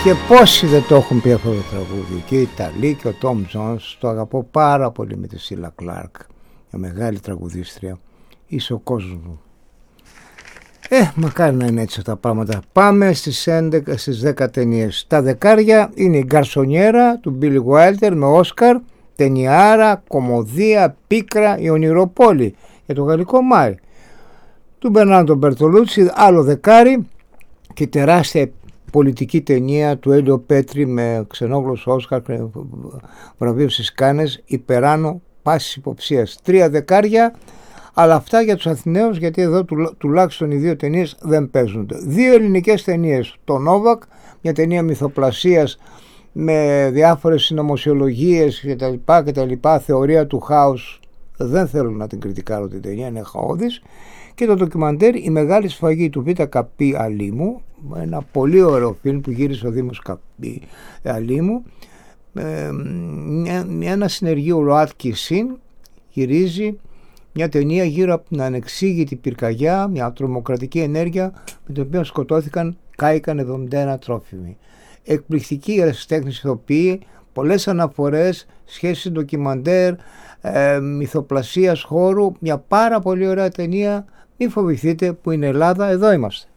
Και πόσοι δεν το έχουν πει αυτό το τραγούδι. Και οι Ιταλοί και ο Τόμ Τζόνς. Το αγαπώ πάρα πολύ με τη Σίλα Κλάρκ, μια μεγάλη τραγουδίστρια. Είσαι ο κόσμος μου. Μακάρι να είναι έτσι αυτά τα πράγματα. Πάμε στις 10 ταινίες. Τα δεκάρια είναι η Γκαρσονιέρα του Μπίλι Γουάιλτερ με Όσκαρ, ταινιάρα, κομμωδία, πίκρα, η Ονειροπόλη για το γαλλικό Μάη του Μπερνάντο Μπερτολούτσι, άλλο δεκάρι, και τεράστια πολιτική ταινία του Έλιο Πέτρη με ξενόγλωσσο Όσκαρ, βραβείο στις Κάνες, Υπεράνω πάσης υποψίας. 3 δεκάρια, αλλά αυτά για τους Αθηναίους, γιατί εδώ τουλάχιστον οι 2 ταινίες δεν παίζονται. 2 ελληνικές ταινίες, το Νόβακ, μια ταινία μυθοπλασίας με διάφορες συνωμοσιολογίες κτλ, θεωρία του χάους. Δεν θέλω να την κριτικάρω την ταινία, είναι χαόδης. Και το ντοκιμαντέρ «Η μεγάλη σφαγή του Β' Καπή Αλήμου», ένα πολύ ωραίο φιλμ που γύρισε ο Δήμος Καπή Αλήμου. Ένα συνεργείο ΛΟΑΤΚΙ ΣΥΝ γυρίζει μια ταινία γύρω από την ανεξήγητη πυρκαγιά, μια τρομοκρατική ενέργεια με την οποία κάηκαν 71 τρόφιμοι. Εκπληκτική ερασιτέχνης ηθοποιοί, πολλές αναφορές, σχέσεις ντοκιμαντέρ, μυθοπλασίας χώρου, μια πάρα πολύ ωραία ταινία. Μην φοβηθείτε που είναι Ελλάδα, εδώ είμαστε.